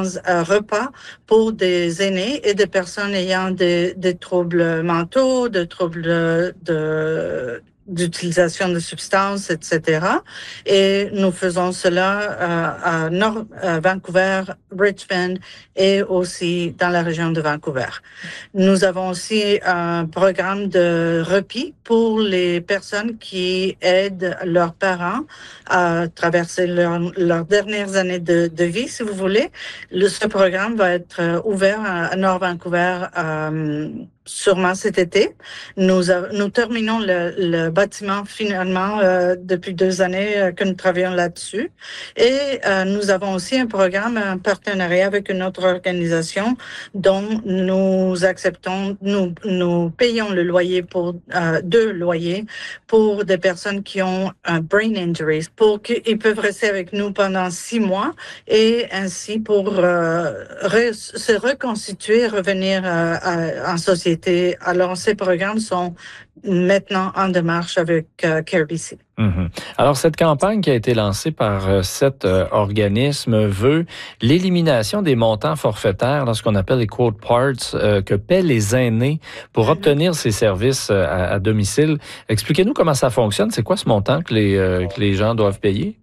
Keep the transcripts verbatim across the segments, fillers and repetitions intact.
quinze euh, repas pour des aînés et des personnes ayant des, des troubles mentaux, des troubles de, de d'utilisation de substances, et cetera. Et nous faisons cela euh, à Nord, à Vancouver, Richmond et aussi dans la région de Vancouver. Nous avons aussi un programme de repis pour les personnes qui aident leurs parents à traverser leur, leurs dernières années de, de vie, si vous voulez. Le, ce programme va être ouvert à, à Nord Vancouver euh, sûrement cet été. Nous, a, nous terminons le, le bâtiment finalement euh, depuis deux années euh, que nous travaillons là-dessus. Et euh, nous avons aussi un programme, un partenariat avec une autre organisation dont nous acceptons, nous, nous payons le loyer pour euh, deux loyers pour des personnes qui ont un brain injury, pour qu'ils peuvent rester avec nous pendant six mois et ainsi pour euh, re, se reconstituer, revenir euh, à, en société. Alors, ces programmes sont maintenant en démarche avec euh, CareBC. Mm-hmm. Alors, cette campagne qui a été lancée par euh, cet euh, organisme veut l'élimination des montants forfaitaires, dans ce qu'on appelle les quote parts, euh, que paient les aînés pour mm-hmm. obtenir ces services euh, à, à domicile. Expliquez-nous comment ça fonctionne. C'est quoi ce montant que les, euh, que les gens doivent payer?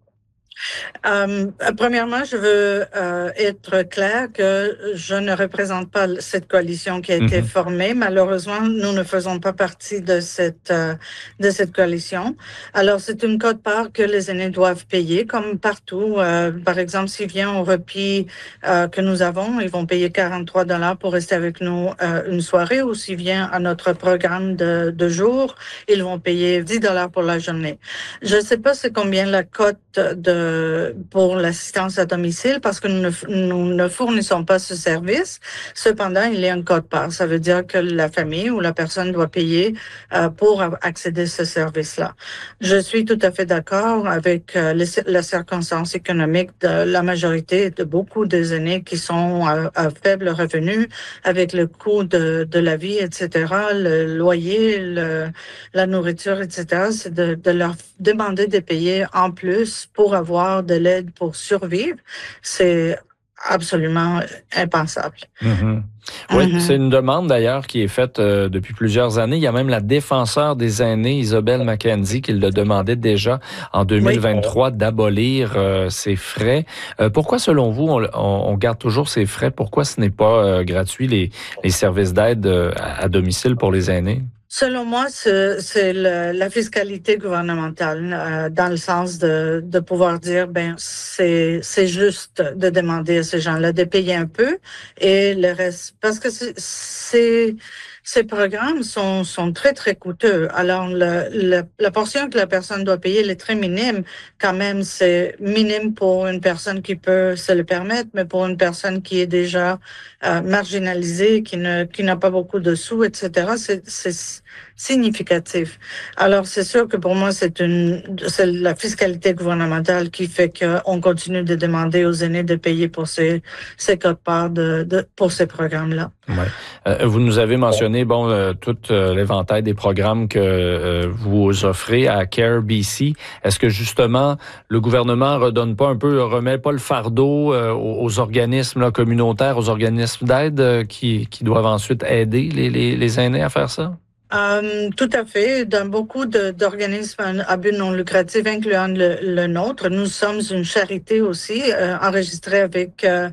Euh, premièrement, je veux euh, être clair que je ne représente pas cette coalition qui a été mm-hmm. formée. Malheureusement, nous ne faisons pas partie de cette euh, de cette coalition. Alors, c'est une quote-part que les aînés doivent payer, comme partout. Euh, par exemple, s'ils viennent au repas euh, que nous avons, ils vont payer quarante-trois dollars pour rester avec nous euh, une soirée, ou s'ils viennent à notre programme de, de jour, ils vont payer dix dollars pour la journée. Je ne sais pas c'est combien la cote de pour l'assistance à domicile parce que nous ne, nous ne fournissons pas ce service. Cependant, il y a un quote-part. Ça veut dire que la famille ou la personne doit payer euh, pour accéder à ce service-là. Je suis tout à fait d'accord avec euh, les, la circonstance économique de la majorité de beaucoup des aînés qui sont à, à faible revenu avec le coût de, de la vie, et cetera, le loyer, le, la nourriture, et cetera. C'est de, de leur demander de payer en plus pour avoir de l'aide pour survivre, c'est absolument impensable. Mm-hmm. Oui, mm-hmm. C'est une demande d'ailleurs qui est faite euh, depuis plusieurs années. Il y a même la défenseure des aînés, Isabelle Mackenzie, qui le demandait déjà en deux mille vingt-trois oui. d'abolir euh, ces frais. Euh, pourquoi, selon vous, on, on garde toujours ces frais? Pourquoi ce n'est pas euh, gratuit, les, les services d'aide euh, à domicile pour les aînés? Selon moi, c'est, c'est le, la fiscalité gouvernementale, euh, dans le sens de, de pouvoir dire, ben c'est c'est juste de demander à ces gens-là de payer un peu et le reste, parce que c'est, c'est ces programmes sont sont très très coûteux. Alors le, le, la portion que la personne doit payer elle est très minime. Quand même, c'est minime pour une personne qui peut se le permettre, mais pour une personne qui est déjà euh, marginalisée, qui ne qui n'a pas beaucoup de sous, et cetera. C'est c'est significatif. Alors, c'est sûr que pour moi, c'est une, c'est la fiscalité gouvernementale qui fait qu'on continue de demander aux aînés de payer pour ces, ces quotes-parts de, de, pour ces programmes-là. Ouais. Euh, vous nous avez mentionné, bon, euh, tout euh, l'éventail des programmes que euh, vous offrez à CareBC. Est-ce que justement, le gouvernement redonne pas un peu, remet pas le fardeau euh, aux, aux organismes là, communautaires, aux organismes d'aide euh, qui, qui doivent ensuite aider les, les, les aînés à faire ça? Um, tout à fait. Dans beaucoup de, d'organismes à but non lucratif, incluant le, le nôtre, nous sommes une charité aussi, euh, enregistrée avec euh,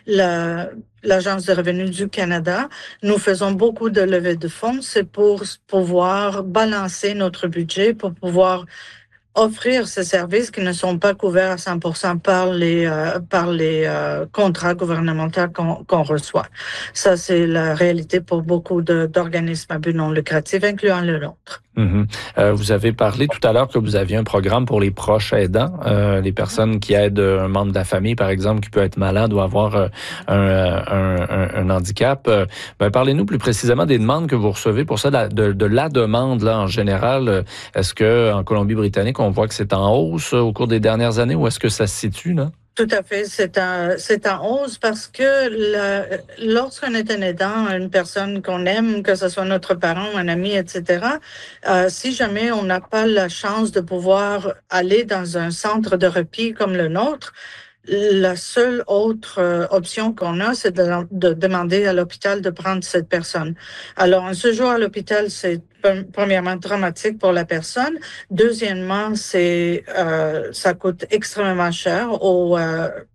la, l'Agence de revenus du Canada. Nous faisons beaucoup de levées de fonds. C'est pour pouvoir balancer notre budget, pour pouvoir offrir ces services qui ne sont pas couverts à cent pour cent par les euh, par les euh, contrats gouvernementaux qu'on, qu'on reçoit. Ça, c'est la réalité pour beaucoup de, d'organismes à but non lucratif, incluant le nôtre. Mm-hmm. Euh, vous avez parlé tout à l'heure que vous aviez un programme pour les proches aidants, euh, les personnes qui aident un membre de la famille, par exemple, qui peut être malade ou avoir euh, un, un, un, un handicap. Euh, ben, parlez-nous plus précisément des demandes que vous recevez pour ça, de, de, de la demande là en général. Est-ce que en Colombie-Britannique, on voit que c'est en hausse au cours des dernières années ou est-ce que ça se situe là? Tout à fait, c'est en, c'est en hausse parce que le, lorsqu'on est un aidant, une personne qu'on aime, que ce soit notre parent, un ami, et cetera, euh, si jamais on n'a pas la chance de pouvoir aller dans un centre de repos comme le nôtre, La seule autre euh, option qu'on a, c'est de, de demander à l'hôpital de prendre cette personne. Alors, un séjour à l'hôpital, c'est premièrement dramatique pour la personne. Deuxièmement, c'est euh, ça coûte extrêmement cher aux, euh,